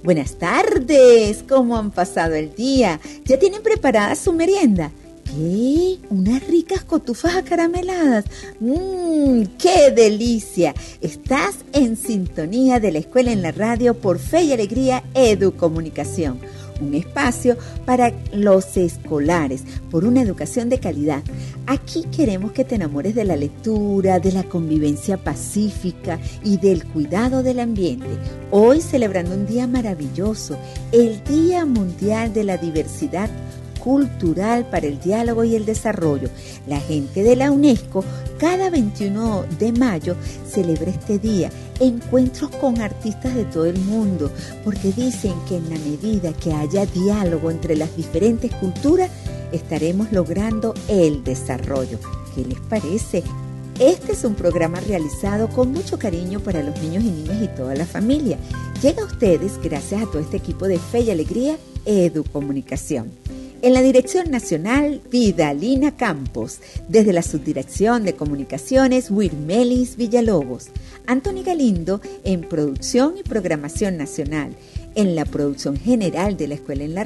Buenas tardes, ¿cómo han pasado el día? ¿Ya tienen preparada su merienda? ¿Qué? Unas ricas cotufas acarameladas. ¡Qué delicia! Estás en sintonía de la Escuela en la Radio por Fe y Alegría Educomunicación. Un espacio para los escolares, por una educación de calidad. Aquí queremos que te enamores de la lectura, de la convivencia pacífica y del cuidado del ambiente. Hoy celebrando un día maravilloso, el Día Mundial de la Diversidad Cultural para el Diálogo y el Desarrollo. La gente de la UNESCO cada 21 de mayo celebra este día, encuentros con artistas de todo el mundo, porque dicen que en la medida que haya diálogo entre las diferentes culturas, estaremos logrando el desarrollo. ¿Qué les parece? Este es un programa realizado con mucho cariño para los niños y niñas y toda la familia. Llega a ustedes gracias a todo este equipo de Fe y Alegría Educomunicación. En la Dirección Nacional, Vidalina Campos. Desde la Subdirección de Comunicaciones, Wirmelis Villalobos. Antoni Galindo en Producción y Programación Nacional. En la producción general de la Escuela en la